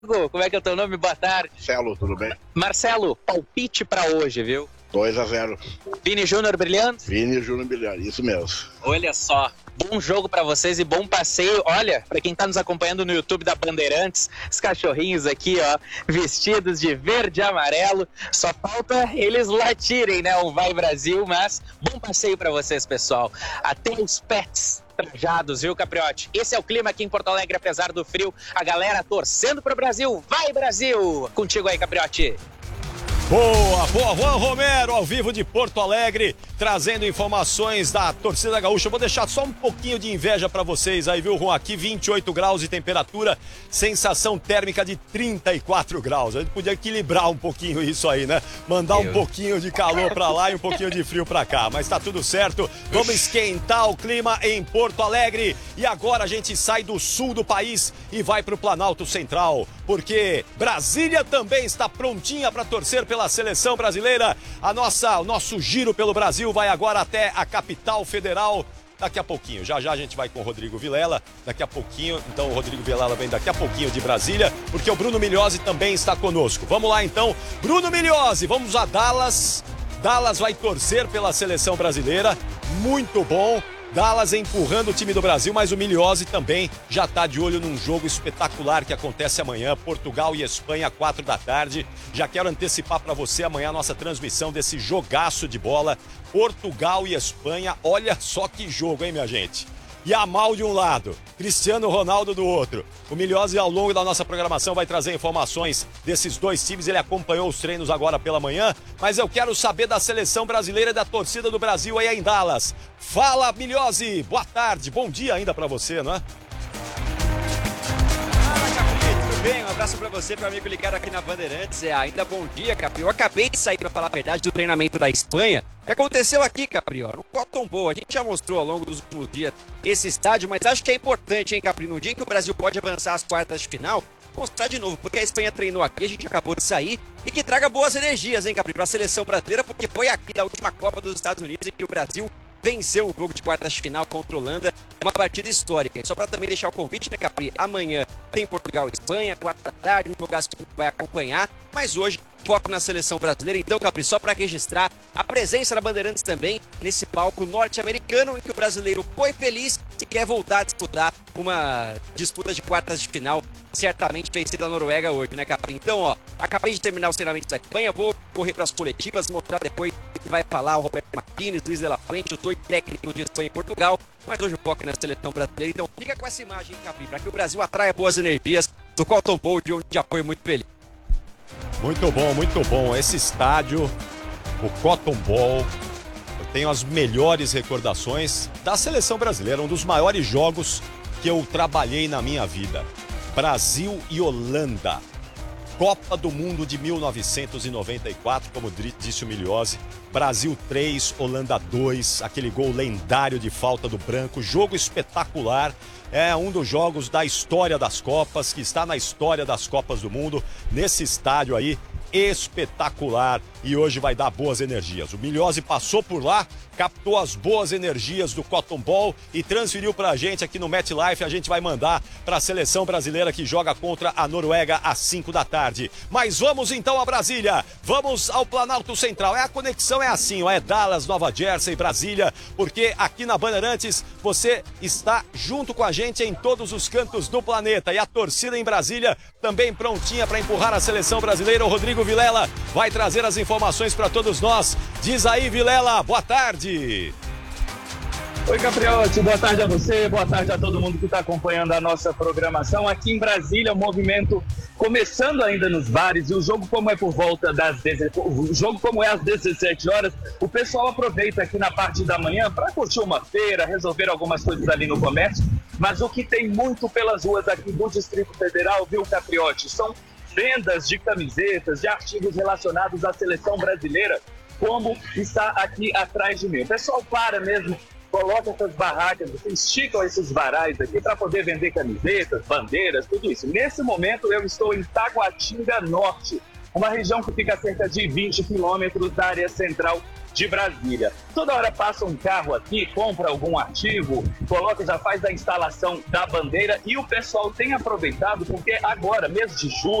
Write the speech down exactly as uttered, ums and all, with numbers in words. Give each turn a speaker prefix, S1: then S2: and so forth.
S1: Como é que é o teu nome? Boa tarde.
S2: Marcelo, tudo bem?
S1: Marcelo, palpite pra hoje, viu?
S2: dois a zero.
S1: Vini Júnior brilhando?
S2: Vini Júnior brilhando, isso mesmo.
S1: Olha só, bom jogo pra vocês e bom passeio. Olha, pra quem tá nos acompanhando no YouTube da Bandeirantes, os cachorrinhos aqui, ó, vestidos de verde e amarelo. Só falta eles latirem, né? Um Vai Brasil, mas bom passeio pra vocês, pessoal. Até os pets trajados, viu, Capriotti? Esse é o clima aqui em Porto Alegre, apesar do frio. A galera torcendo pro Brasil. Vai, Brasil! Contigo aí, Capriotti.
S3: Boa, boa, Juan Romero, ao vivo de Porto Alegre, trazendo informações da torcida gaúcha. Eu vou deixar só um pouquinho de inveja pra vocês aí, viu, Juan? Aqui vinte e oito graus de temperatura, sensação térmica de trinta e quatro graus. A gente podia equilibrar um pouquinho isso aí, né? Mandar um pouquinho de calor pra lá e um pouquinho de frio pra cá. Mas tá tudo certo, vamos esquentar o clima em Porto Alegre. E agora a gente sai do sul do país e vai pro Planalto Central, porque Brasília também está prontinha pra torcer pela seleção brasileira. A nossa, o nosso giro pelo Brasil vai agora até a capital federal. Daqui a pouquinho, já já a gente vai com o Rodrigo Vilela, daqui a pouquinho, então o Rodrigo Vilela vem daqui a pouquinho de Brasília, porque o Bruno Migliozzi também está conosco. Vamos lá então, Bruno Migliozzi, vamos a Dallas. Dallas vai torcer pela seleção brasileira, muito bom. Dallas empurrando o time do Brasil, mas o Migliozzi também já está de olho num jogo espetacular que acontece amanhã, Portugal e Espanha, quatro da tarde. Já quero antecipar para você amanhã a nossa transmissão desse jogaço de bola, Portugal e Espanha. Olha só que jogo, hein, minha gente? Yamal de um lado, Cristiano Ronaldo do outro. O Migliozzi, ao longo da nossa programação, vai trazer informações desses dois times. Ele acompanhou os treinos agora pela manhã, mas eu quero saber da seleção brasileira e da torcida do Brasil aí em Dallas. Fala, Migliozzi! Boa tarde, bom dia ainda pra você, não é?
S4: Tudo bem? Um abraço pra você, meu amigo ligado aqui na Bandeirantes. É, ainda bom dia, Capri. Eu acabei de sair, pra falar a verdade, do treinamento da Espanha. O que aconteceu aqui, Capri, ó, no Cotton Bowl, a gente já mostrou ao longo dos últimos dias esse estádio, mas acho que é importante, hein, Capri, no dia em que o Brasil pode avançar às quartas de final, mostrar de novo, porque a Espanha treinou aqui, a gente acabou de sair, e que traga boas energias, hein, Capri, pra seleção brasileira, porque foi aqui da última Copa dos Estados Unidos em que o Brasil venceu o jogo de quartas de final contra a Holanda. É uma partida histórica. E só para também deixar o convite, né, Capri? Amanhã tem Portugal e Espanha, quatro da tarde, um jogaço que vai acompanhar. Mas hoje, foco na seleção brasileira. Então, Capri, só para registrar a presença da Bandeirantes também nesse palco norte-americano em que o brasileiro foi feliz e quer voltar a disputar uma disputa de quartas de final, certamente vencida a Noruega hoje, né, Capri? Então, ó, acabei de terminar os treinamentos da Espanha, vou correr para as coletivas, mostrar depois o que vai falar o Roberto Martínez, Luiz de la Fuente, o dois técnicos de Espanha e Portugal, mas hoje o foco é na seleção brasileira. Então, fica com essa imagem, Capri, para que o Brasil atraia boas energias do Cotton Bowl, de onde já foi muito feliz.
S3: Muito bom, muito bom. Esse estádio, o Cotton Bowl, eu tenho as melhores recordações da seleção brasileira, um dos maiores jogos que eu trabalhei na minha vida. Brasil e Holanda, Copa do Mundo de mil novecentos e noventa e quatro, como disse o Migliozzi. Brasil três, Holanda dois, aquele gol lendário de falta do Branco, jogo espetacular. É um dos jogos da história das Copas, que está na história das Copas do Mundo, nesse estádio aí, espetacular, e hoje vai dar boas energias. O Migliozzi passou por lá, captou as boas energias do Cotton Bowl e transferiu pra gente aqui no MetLife. A gente vai mandar pra seleção brasileira que joga contra a Noruega às cinco da tarde. Mas vamos então a Brasília, vamos ao Planalto Central. É, a conexão é assim, ó, é Dallas, Nova Jersey, Brasília, porque aqui na Bandeirantes você está junto com a gente em todos os cantos do planeta, e a torcida em Brasília também prontinha para empurrar a seleção brasileira. O Rodrigo Vilela vai trazer as informações para todos nós. Diz aí, Vilela, boa tarde.
S5: Oi, Capriotti, boa tarde a você, boa tarde a todo mundo que está acompanhando a nossa programação. Aqui em Brasília, o movimento começando ainda nos bares, e o jogo como é por volta das o jogo como é às dezessete horas, o pessoal aproveita aqui na parte da manhã para curtir uma feira, resolver algumas coisas ali no comércio. Mas o que tem muito pelas ruas aqui do Distrito Federal, viu, Capriotti, são vendas de camisetas, de artigos relacionados à seleção brasileira, como está aqui atrás de mim. O pessoal para mesmo, coloca essas barracas, esticam esses varais aqui para poder vender camisetas, bandeiras, tudo isso. Nesse momento eu estou em Taguatinga Norte, uma região que fica a cerca de vinte quilômetros da área central de Brasília. Toda hora passa um carro aqui, compra algum artigo, coloca, já faz a instalação da bandeira e o pessoal tem aproveitado porque agora, mês de julho,